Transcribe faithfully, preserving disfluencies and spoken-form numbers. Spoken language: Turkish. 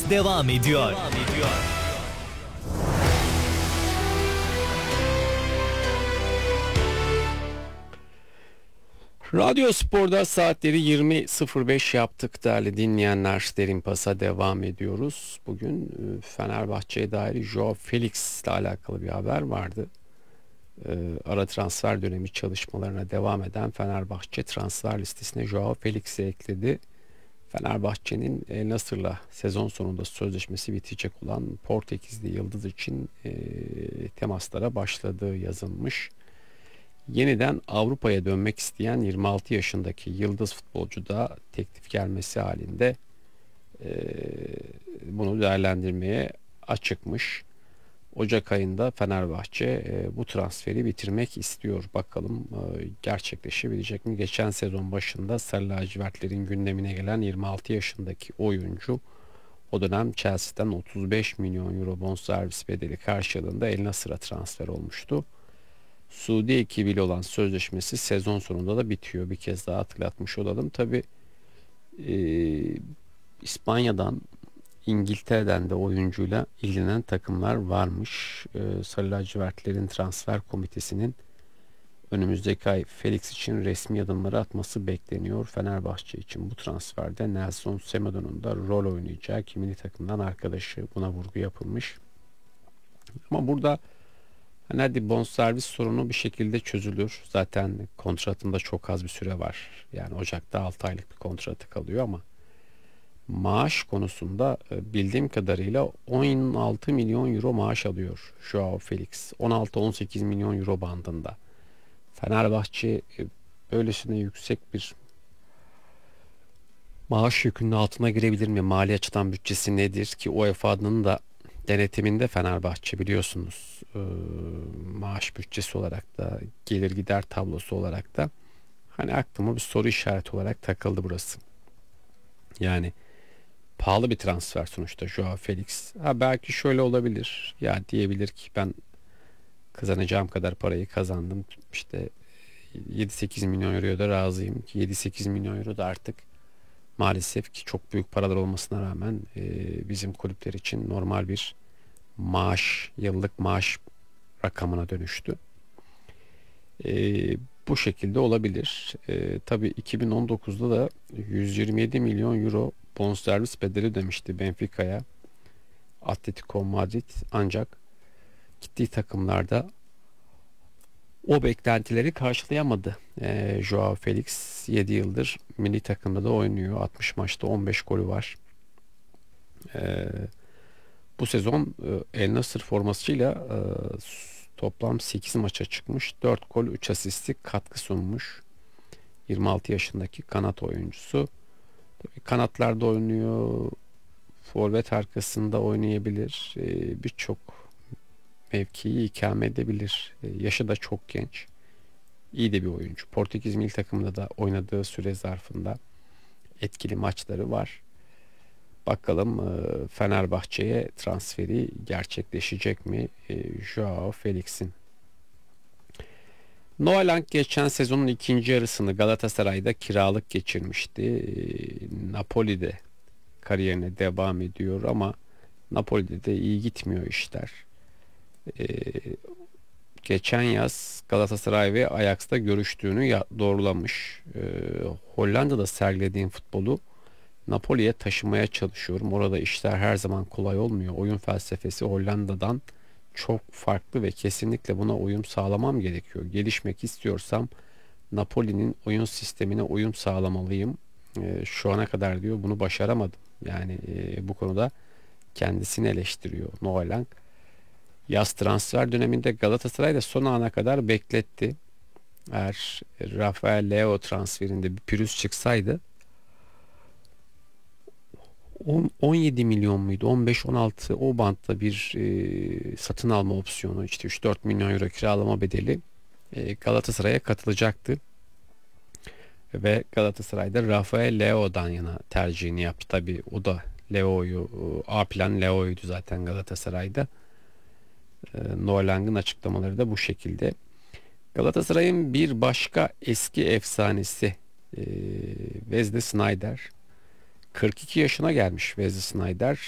Pas devam ediyor. Devam ediyor. Radyo Spor'da saatleri yirmi sıfır beş yaptık değerli dinleyenler. Derin Pas'a devam ediyoruz. Bugün e, Fenerbahçe'ye dair Joao Felix ile alakalı bir haber vardı. E, ara transfer dönemi çalışmalarına devam eden Fenerbahçe transfer listesine Joao Felix'i ekledi. Fenerbahçe'nin El Nasır'la sezon sonunda sözleşmesi bitecek olan Portekizli yıldız için e, temaslara başladığı yazılmış. Yeniden Avrupa'ya dönmek isteyen yirmi altı yaşındaki yıldız futbolcu da teklif gelmesi halinde e, bunu değerlendirmeye açıkmış. Ocak ayında Fenerbahçe e, bu transferi bitirmek istiyor. Bakalım e, gerçekleşebilecek mi? Geçen sezon başında Sarı Lacivertlerin gündemine gelen yirmi altı yaşındaki oyuncu o dönem Chelsea'den otuz beş milyon euro bonservis bedeli karşılığında El Nasır'a transfer olmuştu. Suudi ekibiyle olan sözleşmesi sezon sonunda da bitiyor. Bir kez daha hatırlatmış olalım. Tabi e, İspanya'dan, İngiltere'den de oyuncuyla ilgilenen takımlar varmış. E, Sarı lacivertlerin transfer komitesinin önümüzdeki ay Felix için resmi adımları atması bekleniyor. Fenerbahçe için bu transferde Nelson Semedo'nun da rol oynayacağı ki milli takımdan arkadaşı, buna vurgu yapılmış. Ama burada hani hadi bonservis sorunu bir şekilde çözülür. Zaten kontratında çok az bir süre var. Yani Ocak'ta altı aylık bir kontratı kalıyor ama maaş konusunda e, bildiğim kadarıyla on altı milyon euro maaş alıyor Joao Felix. on altı on sekiz milyon euro bandında. Fenerbahçe e, böylesine yüksek bir maaş yükünün altına girebilir mi? Mali açıdan bütçesi nedir ki U E F A'nın da denetiminde Fenerbahçe biliyorsunuz e, maaş bütçesi olarak da gelir gider tablosu olarak da hani aklıma bir soru işareti olarak takıldı burası. Yani pahalı bir transfer sonuçta Joao Felix. Ha belki şöyle olabilir. Ya diyebilir ki ben kazanacağım kadar parayı kazandım. İşte yedi sekiz milyon euroya da razıyım ki yedi sekiz milyon euro da artık maalesef ki çok büyük paralar olmasına rağmen e, bizim kulüpler için normal bir maaş, yıllık maaş rakamına dönüştü. E, bu şekilde olabilir. E, tabii iki bin on dokuzda da yüz yirmi yedi milyon euro bonservis bedeli demişti Benfica'ya Atletico Madrid, ancak gittiği takımlarda o beklentileri karşılayamadı. E, Joao Felix yedi yıldır milli takımda da oynuyor. altmış maçta on beş golü var. E, bu sezon e, El Nasır formasıyla e, toplam sekiz maça çıkmış. dört gol, üç asistlik katkı sunmuş. yirmi altı yaşındaki kanat oyuncusu. Tabii kanatlarda oynuyor. Forvet arkasında oynayabilir. E, Birçok mevkiyi ikame edebilir. E, yaşı da çok genç. İyi de bir oyuncu. Portekiz milli takımında da oynadığı süre zarfında etkili maçları var. Bakalım e, Fenerbahçe'ye transferi gerçekleşecek mi e, Joao Felix'in? Noelank geçen sezonun ikinci yarısını Galatasaray'da kiralık geçirmişti. E, Napoli'de kariyerine devam ediyor ama Napoli'de de iyi gitmiyor işler. E, geçen yaz Galatasaray ve Ajax'ta görüştüğünü ya- doğrulamış. E, Hollanda'da sergilediğim futbolu Napoli'ye taşımaya çalışıyorum. Orada işler her zaman kolay olmuyor. Oyun felsefesi Hollanda'dan çok farklı ve kesinlikle buna uyum sağlamam gerekiyor. Gelişmek istiyorsam Napoli'nin oyun sistemine uyum sağlamalıyım. E, şu ana kadar diyor bunu başaramadım. Yani e, bu konuda kendisini eleştiriyor Noah Lang. Yaz transfer döneminde Galatasaray da son ana kadar bekletti. Eğer Rafael Leao transferinde bir pürüz çıksaydı on, on yedi milyon muydu? on beş on altı o bantta bir e, satın alma opsiyonu, işte üç dört milyon euro kiralama bedeli e, Galatasaray'a katılacaktı. Ve Galatasaray'da Rafael Leao'dan yana tercihini yaptı. Tabii o da Leao'yu, A plan Leao'ydu zaten Galatasaray'da. E, Noah Lang'ın açıklamaları da bu şekilde. Galatasaray'ın bir başka eski efsanesi e, Wesley Sneijder kırk iki yaşına gelmiş Wesley Sneijder.